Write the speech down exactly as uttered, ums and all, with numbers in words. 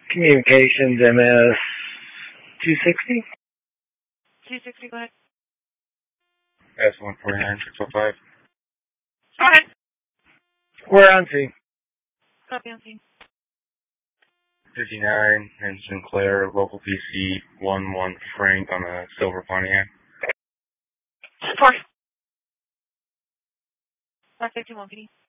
Communications M S two sixty. two sixty, go ahead. S one forty-nine six oh five. Go ahead. We're on scene. Copy on scene. fifty-nine and Sinclair, local P C one one Frank on a silver Pontiac. Four. five fifty-one, P D.